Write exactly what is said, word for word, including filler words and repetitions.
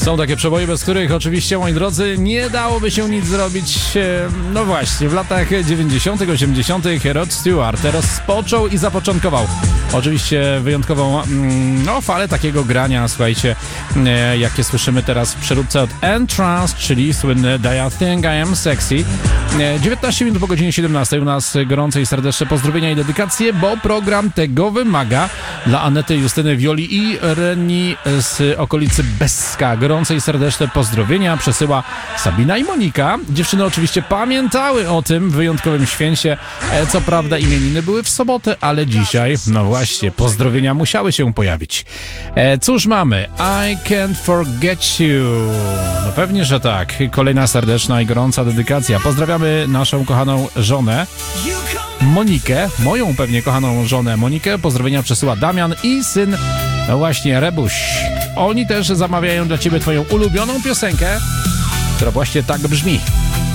Są takie przeboje, bez których oczywiście, moi drodzy, nie dałoby się nic zrobić. No właśnie, w latach dziewięćdziesiątych, osiemdziesiątych Rod Stewart rozpoczął i zapoczątkował oczywiście wyjątkową no, falę takiego grania, słuchajcie, jakie słyszymy teraz w przeróbce od Entrance, czyli słynny Do You Think I Am Sexy. dziewiętnaście minut po godzinie siedemnastej u nas gorące i serdeczne pozdrowienia i dedykacje, bo program tego wymaga dla Anety, Justyny, Wioli i Reni z okolicy Beska. Gorące i serdeczne pozdrowienia przesyła Sabina i Monika. Dziewczyny oczywiście pamiętały o tym wyjątkowym święcie. Co prawda imieniny były w sobotę, ale dzisiaj, no właśnie, pozdrowienia musiały się pojawić. Cóż mamy? I Can't Forget You. No pewnie, że tak. Kolejna serdeczna i gorąca dedykacja. Pozdrawiamy naszą kochaną żonę Monikę, moją pewnie kochaną żonę Monikę. Pozdrowienia przesyła Damian i syn, no właśnie, Rebuś. Oni też zamawiają dla ciebie twoją ulubioną piosenkę, która właśnie tak brzmi.